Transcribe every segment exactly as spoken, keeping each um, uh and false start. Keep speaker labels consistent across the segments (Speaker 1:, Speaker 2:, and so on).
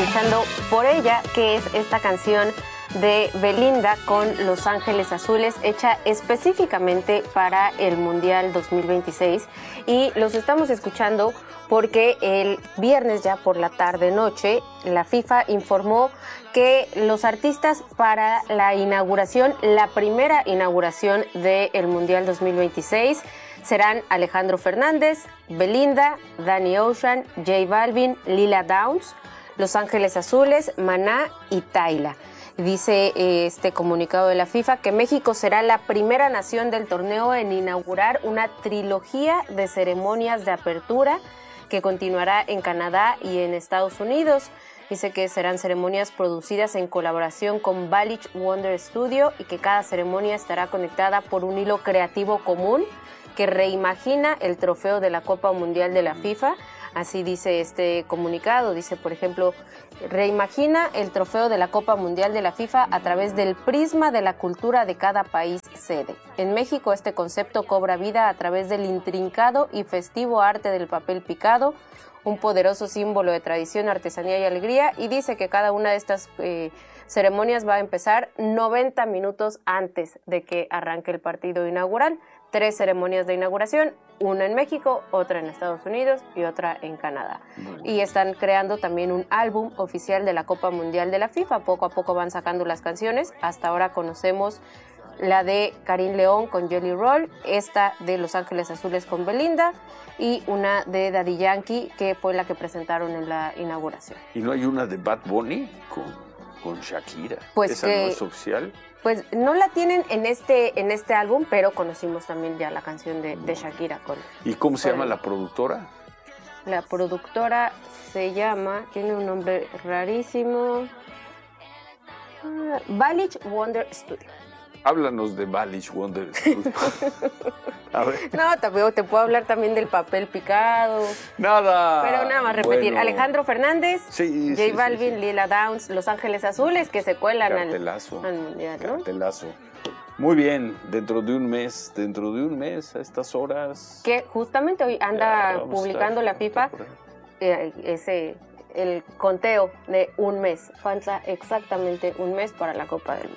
Speaker 1: escuchando Por Ella, que es esta canción de Belinda con Los Ángeles Azules, hecha específicamente para el Mundial dos mil veintiséis. Y los estamos escuchando porque el viernes, ya por la tarde-noche, la FIFA informó que los artistas para la inauguración, la primera inauguración del Mundial dos mil veintiséis, serán Alejandro Fernández, Belinda, Danny Ocean, J Balvin, Lila Downs, Los Ángeles Azules, Maná y Tayla. Dice eh, este comunicado de la FIFA que México será la primera nación del torneo en inaugurar una trilogía de ceremonias de apertura que continuará en Canadá y en Estados Unidos. Dice que serán ceremonias producidas en colaboración con Balich Wonder Studio y que cada ceremonia estará conectada por un hilo creativo común que reimagina el trofeo de la Copa Mundial de la FIFA. Así dice este comunicado. Dice, por ejemplo, reimagina el trofeo de la Copa Mundial de la FIFA a través del prisma de la cultura de cada país sede. En México este concepto cobra vida a través del intrincado y festivo arte del papel picado, un poderoso símbolo de tradición, artesanía y alegría, y dice que cada una de estas eh, ceremonias va a empezar noventa minutos antes de que arranque el partido inaugural. Tres ceremonias de inauguración, una en México, otra en Estados Unidos y otra en Canadá. Y están creando también un álbum oficial de la Copa Mundial de la FIFA. Poco a poco van sacando las canciones. Hasta ahora conocemos la de Karim León con Jelly Roll, esta de Los Ángeles Azules con Belinda y una de Daddy Yankee, que fue la que presentaron en la inauguración.
Speaker 2: ¿Y no hay una de Bad Bunny con, con Shakira?
Speaker 1: Pues
Speaker 2: ¿Esa
Speaker 1: que,
Speaker 2: no es oficial?
Speaker 1: Pues no la tienen en este en este álbum, pero conocimos también ya la canción de, de Shakira con...
Speaker 2: ¿Y cómo se
Speaker 1: con
Speaker 2: llama
Speaker 1: el,
Speaker 2: la productora?
Speaker 1: La productora se llama, tiene un nombre rarísimo, uh, Balich Wonder Studio.
Speaker 2: Háblanos de Balich Wonder Studio. A ver.
Speaker 1: No, también te puedo hablar también del papel picado.
Speaker 2: Nada.
Speaker 1: Pero nada más repetir.
Speaker 2: Bueno.
Speaker 1: Alejandro Fernández,
Speaker 2: sí,
Speaker 1: J
Speaker 2: sí,
Speaker 1: Balvin,
Speaker 2: sí, sí.
Speaker 1: Lila Downs, Los Ángeles Azules, que se cuelan al,
Speaker 2: Cartelazo.
Speaker 1: al Mundial, ¿no?
Speaker 2: Cartelazo. Muy bien, dentro de un mes, dentro de un mes, a estas horas.
Speaker 1: Que justamente hoy anda publicando la FIFA eh, ese el conteo de un mes. Falta exactamente un mes para la Copa del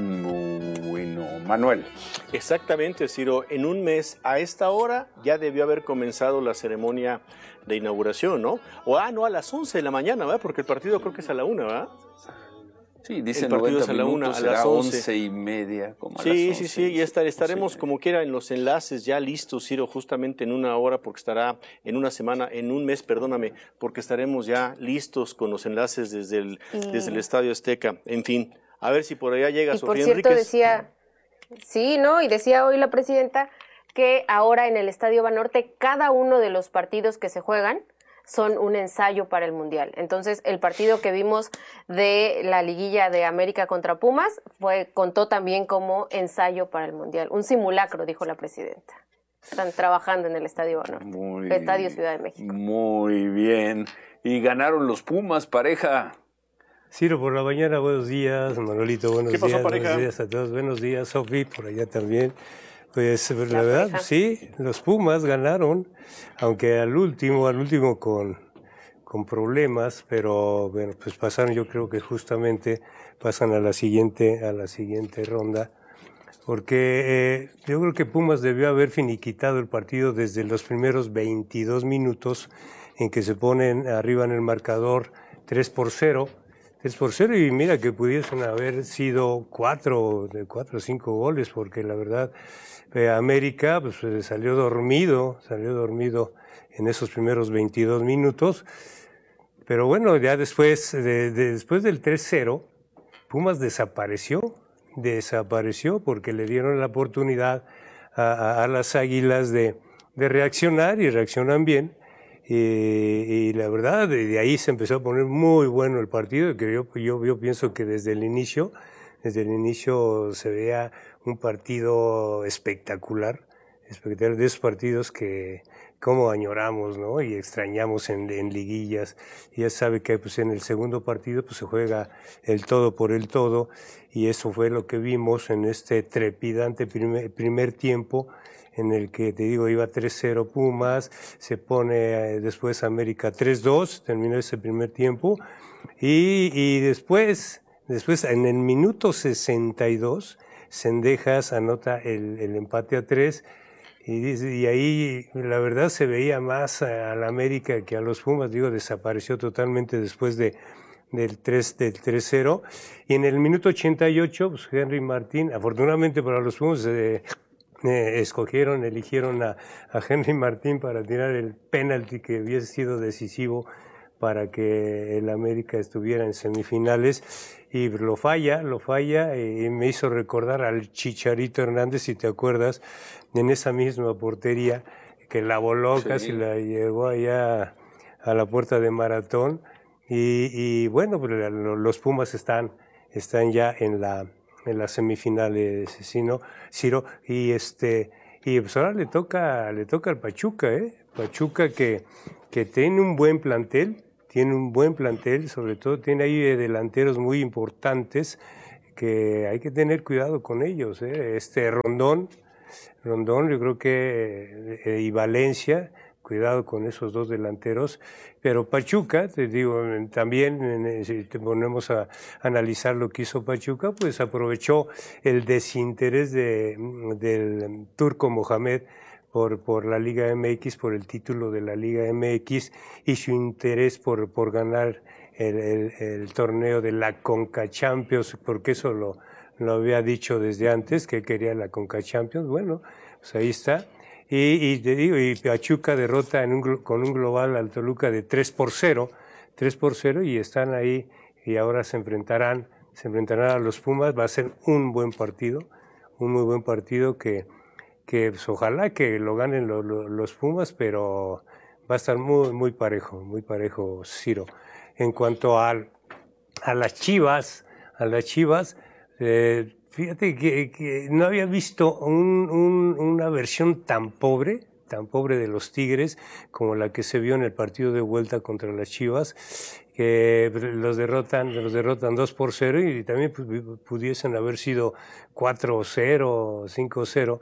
Speaker 1: Mundo.
Speaker 2: Bueno, Manuel.
Speaker 3: Exactamente, Ciro. En un mes, a esta hora, ya debió haber comenzado la ceremonia de inauguración, ¿no? O, ah, no, a las once de la mañana, ¿verdad? Porque el partido creo que es a la una, ¿verdad?
Speaker 2: Sí, dice
Speaker 3: el partido
Speaker 2: noventa
Speaker 3: es a la una,
Speaker 2: minutos,
Speaker 3: a las
Speaker 2: será
Speaker 3: once.
Speaker 2: once y media. Como a
Speaker 3: sí,
Speaker 2: las
Speaker 3: sí,
Speaker 2: once,
Speaker 3: sí, y estar,
Speaker 2: once
Speaker 3: estaremos
Speaker 2: y
Speaker 3: como quiera en los enlaces ya listos, Ciro, justamente en una hora, porque estará en una semana, en un mes, perdóname, porque estaremos ya listos con los enlaces desde el, y... desde el Estadio Azteca. En fin, a ver si por allá llega
Speaker 1: y
Speaker 3: Sofía
Speaker 1: por cierto,
Speaker 3: Enríquez.
Speaker 1: Decía, sí, ¿no? Y decía hoy la presidenta que ahora en el Estadio Banorte cada uno de los partidos que se juegan son un ensayo para el Mundial. Entonces, el partido que vimos de la liguilla de América contra Pumas fue contó también como ensayo para el Mundial. Un simulacro, dijo la presidenta. Están trabajando en el Estadio Banorte. Muy Estadio Ciudad de México.
Speaker 2: Muy bien. Y ganaron los Pumas, pareja.
Speaker 4: Ciro por la mañana, buenos días. Manolito, buenos
Speaker 3: ¿Qué pasó,
Speaker 4: días.
Speaker 3: pareja?
Speaker 4: Buenos días a todos. Buenos días, Sofi, por allá también. Pues la, la verdad,
Speaker 1: pareja.
Speaker 4: sí, los Pumas ganaron, aunque al último, al último con, con problemas, pero bueno, pues pasaron, yo creo que justamente pasan a la siguiente, a la siguiente ronda, porque eh, yo creo que Pumas debió haber finiquitado el partido desde los primeros veintidós minutos en que se ponen arriba en el marcador tres por cero. tres por cero y mira que pudiesen haber sido cuatro, de cuatro o cinco goles, porque la verdad eh, América pues, eh, salió dormido, salió dormido en esos primeros veintidós minutos, pero bueno, ya después, de, de, después del tres cero, Pumas desapareció, desapareció porque le dieron la oportunidad a, a, a las Águilas de, de reaccionar y reaccionan bien. Y, y la verdad, de ahí se empezó a poner muy bueno el partido, que yo, yo, yo pienso que desde el inicio, desde el inicio se veía un partido espectacular, espectacular de esos partidos que como añoramos, ¿no? Y extrañamos en, en liguillas. Y ya sabe que pues, en el segundo partido pues, se juega el todo por el todo, y eso fue lo que vimos en este trepidante primer, primer tiempo, en el que, te digo, iba tres cero Pumas, se pone eh, después América tres dos, terminó ese primer tiempo, y, y después, después en el minuto sesenta y dos, Cendejas anota el, el empate a tres, y, dice, y ahí la verdad se veía más a la América que a los Pumas, digo, desapareció totalmente después de, del tres cero, y en el minuto ochenta y ocho, pues Henry Martín, afortunadamente para los Pumas, eh, eh, escogieron, eligieron a, a Henry Martín para tirar el penalti que hubiese sido decisivo para que el América estuviera en semifinales, y lo falla, lo falla, y me hizo recordar al Chicharito Hernández, si te acuerdas, en esa misma portería, que la voló, sí, casi la llegó allá a la puerta de Maratón, y, y bueno, pues los Pumas están, están ya en la, en las semifinales, Ciro, Ciro, y este, y pues ahora le toca, le toca al Pachuca, ¿eh? Pachuca que, que tiene un buen plantel, tiene un buen plantel, sobre todo tiene ahí delanteros muy importantes que hay que tener cuidado con ellos, ¿eh? Este Rondón, Rondón, yo creo que, eh, y Valencia, cuidado con esos dos delanteros, pero Pachuca, te digo, también si te ponemos a analizar lo que hizo Pachuca, pues aprovechó el desinterés de, del turco Mohamed por, por la Liga M X, por el título de la Liga M X, y su interés por, por ganar el, el, el torneo de la Conca Champions, porque eso lo lo había dicho desde antes, que quería la Conca Champions. Bueno, pues ahí está. Y, y te digo, y Pachuca derrota en un, con un global al Toluca de tres por cero, tres por cero, y están ahí, y ahora se enfrentarán, se enfrentarán a los Pumas. Va a ser un buen partido, un muy buen partido que, que pues, ojalá que lo ganen lo, lo, los Pumas, pero va a estar muy, muy parejo, muy parejo, Ciro. En cuanto al, a las Chivas, a las Chivas, Eh, fíjate que, que no había visto un, un, una versión tan pobre, tan pobre de los Tigres como la que se vio en el partido de vuelta contra las Chivas, que los derrotan, los derrotan dos por cero, y también pudiesen haber sido cuatro cero, cinco cero,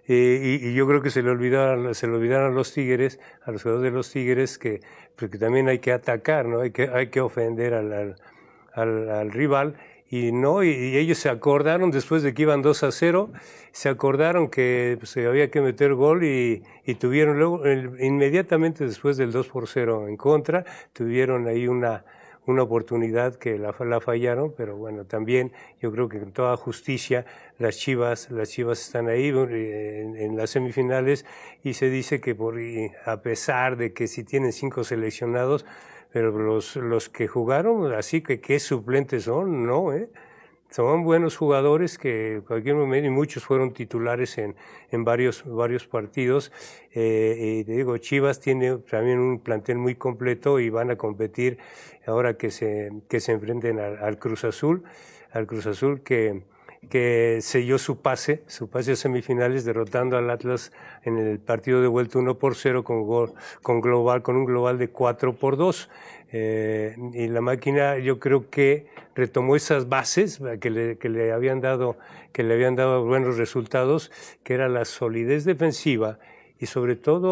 Speaker 4: y, y yo creo que se le olvidaron, se le olvidaron a los Tigres, a los jugadores de los Tigres, que, porque también hay que atacar, ¿no? Hay que, hay que ofender al, al, al, al rival. Y no, y, y ellos se acordaron después de que iban dos a cero, se acordaron que pues, había que meter gol, y, y tuvieron luego, el, inmediatamente después del dos por cero en contra, tuvieron ahí una, una oportunidad que la, la fallaron, pero bueno, también yo creo que con toda justicia las Chivas, las Chivas están ahí en, en las semifinales, y se dice que por, a pesar de que si tienen cinco seleccionados, pero los, los que jugaron, así que qué suplentes son, no, ¿eh? Son buenos jugadores que en cualquier momento, y muchos fueron titulares en, en varios, varios partidos. Eh, y te digo, Chivas tiene también un plantel muy completo, y van a competir ahora que se, que se enfrenten al, al Cruz Azul, al Cruz Azul que, que selló su pase, su pase a semifinales, derrotando al Atlas en el partido de vuelta uno por cero con, gol, con, global, con un global de cuatro por dos. Eh, y la máquina, yo creo que retomó esas bases que le, que le habían dado, que le habían dado buenos resultados, que era la solidez defensiva y sobre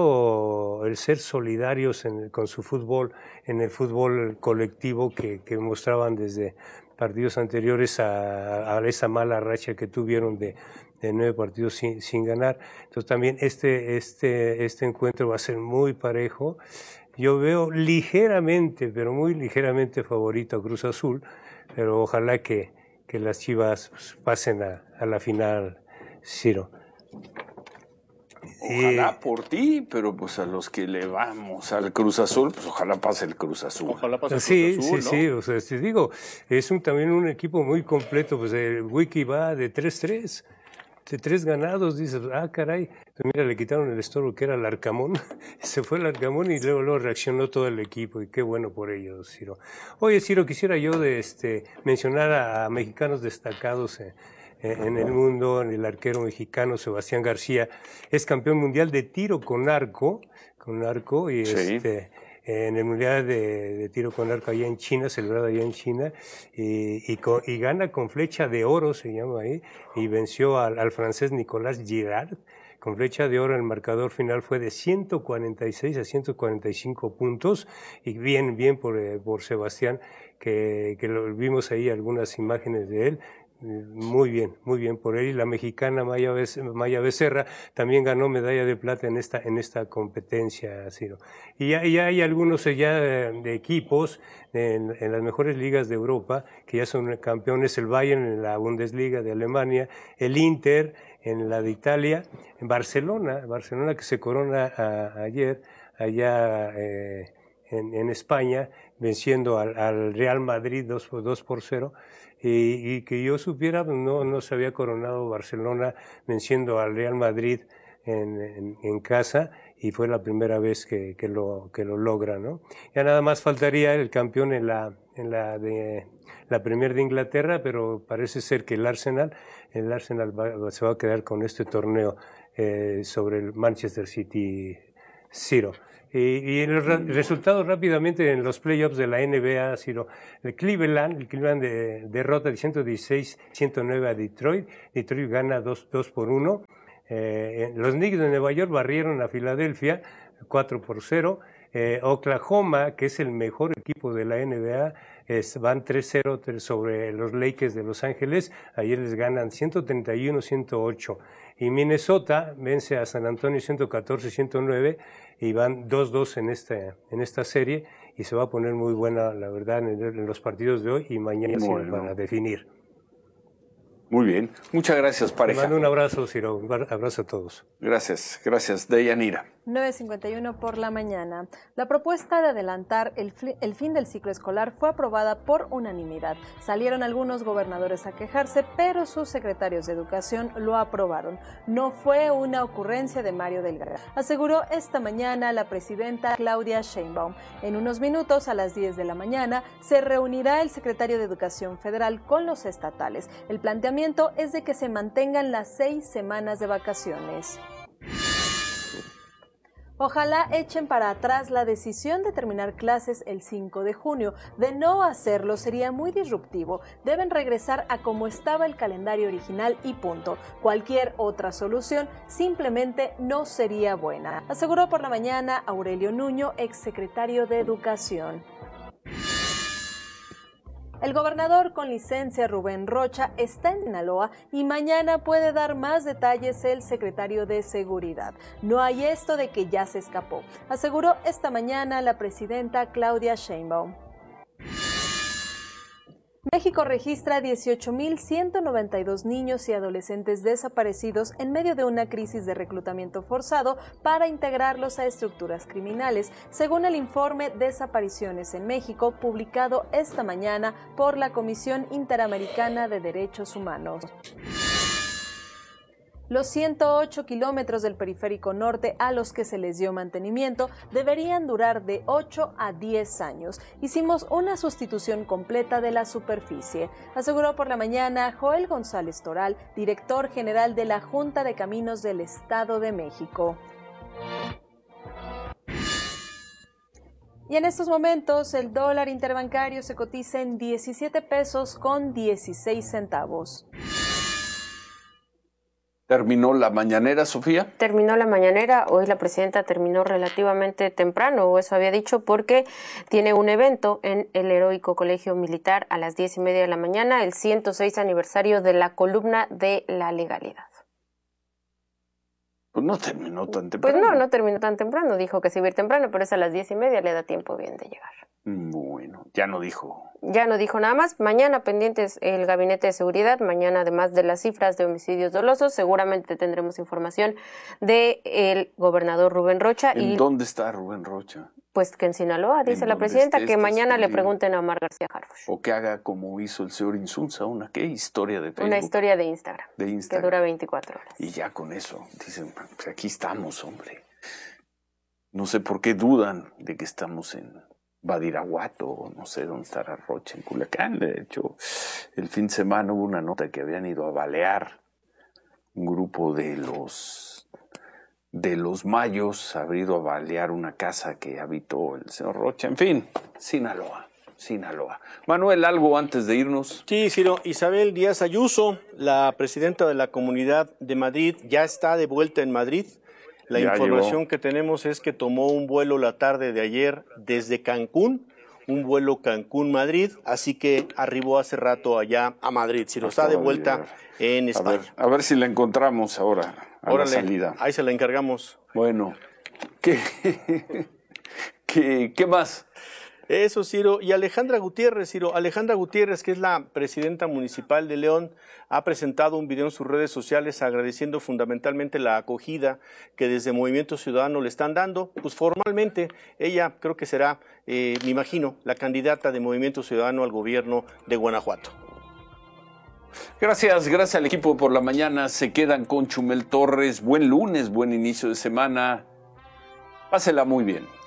Speaker 4: todo el ser solidarios en, con su fútbol, en el fútbol colectivo que, que mostraban desde partidos anteriores a, a esa mala racha que tuvieron de, de nueve partidos sin, sin ganar. Entonces también este, este, este encuentro va a ser muy parejo. Yo veo ligeramente, pero muy ligeramente favorito a Cruz Azul, pero ojalá que, que las Chivas pues, pasen a, a la final, Ciro.
Speaker 2: Ojalá eh, por ti, pero pues a los que le vamos al Cruz Azul, pues ojalá pase el Cruz Azul.
Speaker 3: Ojalá pase el
Speaker 4: sí,
Speaker 3: Cruz Azul,
Speaker 4: sí,
Speaker 3: ¿no?
Speaker 4: sí, o sea, te digo, es un, también un equipo muy completo, pues el Wiki va de tres tres, de tres ganados, dices, ah, caray, pues mira, le quitaron el estorbo que era el Arcamón, se fue el Arcamón y luego, luego reaccionó todo el equipo, y qué bueno por ellos, Ciro. Oye, Ciro, quisiera yo de este, mencionar a, a mexicanos destacados eh, en el mundo. El arquero mexicano Sebastián García es campeón mundial de tiro con arco, con arco y
Speaker 2: sí.
Speaker 4: este, en el mundial de, de tiro con arco allá en China, celebrado allá en China, y, y, con, y gana con flecha de oro, se llama ahí, y venció al, al francés Nicolas Girard con flecha de oro. El marcador final fue de ciento cuarenta y seis a ciento cuarenta y cinco puntos, y bien, bien por, eh, por Sebastián, que, que lo vimos ahí algunas imágenes de él. Muy bien, muy bien por él. Y la mexicana Maya, Maya Becerra también ganó medalla de plata en esta, en esta competencia, Ciro. Y ya, ya hay algunos ya de equipos en, en las mejores ligas de Europa que ya son campeones: el Bayern en la Bundesliga de Alemania, el Inter en la de Italia, en Barcelona, Barcelona que se corona a, ayer allá eh, en, en España, venciendo al, al Real Madrid dos por cero. Y, y que yo supiera, no, no se había coronado Barcelona venciendo al Real Madrid en, en, en casa, y fue la primera vez que, que, lo, que lo logra, ¿no? Ya nada más faltaría el campeón en la, en la, de, la Premier de Inglaterra, pero parece ser que el Arsenal, el Arsenal va, se va a quedar con este torneo eh, sobre el Manchester City, Ciro. Y, y en los resultados rápidamente en los playoffs de la N B A, Ciro, el Cleveland, el Cleveland de, derrota de ciento dieciséis a ciento nueve a Detroit. Detroit gana dos por uno. Eh, los Knicks de Nueva York barrieron a Filadelfia cuatro por cero. Eh, Oklahoma, que es el mejor equipo de la N B A, es, van tres cero sobre los Lakers de Los Ángeles. Ayer les ganan ciento treinta y uno a ciento ocho. Y Minnesota vence a San Antonio ciento catorce a ciento nueve, y van dos dos en, este, en esta serie, y se va a poner muy buena, la verdad, en, en los partidos de hoy y mañana bueno. Para definir.
Speaker 2: Muy bien. Muchas gracias, pareja.
Speaker 4: Te mando un abrazo, Ciro. Un abrazo a todos.
Speaker 2: Gracias. Gracias, Deyanira.
Speaker 5: nueve cincuenta y uno por la mañana. La propuesta de adelantar el, el fin del ciclo escolar fue aprobada por unanimidad. Salieron algunos gobernadores a quejarse, pero sus secretarios de educación lo aprobaron. No fue una ocurrencia de Mario Delgado, aseguró esta mañana la presidenta Claudia Sheinbaum. En unos minutos, a las diez de la mañana, se reunirá el secretario de Educación Federal con los estatales. El planteamiento es de que se mantengan las seis semanas de vacaciones. Ojalá echen para atrás la decisión de terminar clases el cinco de junio. De no hacerlo sería muy disruptivo. Deben regresar a como estaba el calendario original y punto. Cualquier otra solución simplemente no sería buena, aseguró por la mañana Aurelio Nuño, exsecretario de Educación. El gobernador con licencia Rubén Rocha está en Sinaloa y mañana puede dar más detalles el secretario de Seguridad. No hay esto de que ya se escapó, aseguró esta mañana la presidenta Claudia Sheinbaum. México registra dieciocho mil ciento noventa y dos niños y adolescentes desaparecidos en medio de una crisis de reclutamiento forzado para integrarlos a estructuras criminales, según el informe Desapariciones en México, publicado esta mañana por la Comisión Interamericana de Derechos Humanos. Los ciento ocho kilómetros del periférico norte a los que se les dio mantenimiento deberían durar de ocho a diez años. Hicimos una sustitución completa de la superficie, aseguró por la mañana Joel González Toral, director general de la Junta de Caminos del Estado de México. Y en estos momentos el dólar interbancario se cotiza en diecisiete pesos con dieciséis centavos.
Speaker 2: ¿Terminó la mañanera, Sofía?
Speaker 1: Terminó la mañanera. Hoy la presidenta terminó relativamente temprano, o eso había dicho, porque tiene un evento en el Heroico Colegio Militar a las diez y media de la mañana, el ciento seis aniversario de la columna de la legalidad.
Speaker 2: Pues no terminó tan temprano.
Speaker 1: Pues no, no terminó tan temprano. Dijo que se iba a ir temprano, pero es a las diez y media, le da tiempo bien de llegar.
Speaker 2: Bueno, ya no dijo.
Speaker 1: Ya no dijo nada más. Mañana pendientes el Gabinete de Seguridad. Mañana, además de las cifras de homicidios dolosos, seguramente tendremos información del gobernador Rubén Rocha.
Speaker 2: ¿En
Speaker 1: y,
Speaker 2: dónde está Rubén Rocha?
Speaker 1: Pues que en Sinaloa, dice la presidenta, que mañana
Speaker 2: escondido.
Speaker 1: Le pregunten a Omar García Harfuch.
Speaker 2: O que haga como hizo el señor Insunza, una ¿qué? Historia de Facebook.
Speaker 1: Una historia de Instagram,
Speaker 2: de Instagram.
Speaker 1: que dura veinticuatro horas.
Speaker 2: Y ya con eso, dicen, pues aquí estamos, hombre. No sé por qué dudan de que estamos en Badiraguato, o no sé dónde estará Rocha, en Culiacán. De hecho, el fin de semana hubo una nota que habían ido a balear un grupo de los de los mayos, habría ido a balear una casa que habitó el señor Rocha. En fin, Sinaloa. Sinaloa. Manuel, ¿algo antes de irnos?
Speaker 3: Sí, Ciro. Isabel Díaz Ayuso, la presidenta de la Comunidad de Madrid, ya está de vuelta en Madrid. La
Speaker 2: Ya
Speaker 3: información
Speaker 2: llegó.
Speaker 3: que tenemos es que tomó un vuelo la tarde de ayer desde Cancún, un vuelo Cancún-Madrid, así que arribó hace rato allá a Madrid. Ciro, está de vuelta en
Speaker 2: A
Speaker 3: España.
Speaker 2: ver, a ver si la encontramos ahora a
Speaker 3: Órale,
Speaker 2: la salida.
Speaker 3: ahí se la encargamos.
Speaker 2: Bueno, ¿qué, qué, qué más?
Speaker 3: Eso, Ciro. Y Alejandra Gutiérrez, Ciro. Alejandra Gutiérrez, que es la presidenta municipal de León, ha presentado un video en sus redes sociales agradeciendo fundamentalmente la acogida que desde Movimiento Ciudadano le están dando. Pues formalmente ella creo que será, eh, me imagino, la candidata de Movimiento Ciudadano al gobierno de Guanajuato.
Speaker 2: Gracias, gracias al equipo por la mañana. Se quedan con Chumel Torres. Buen lunes, buen inicio de semana. Pásela muy bien.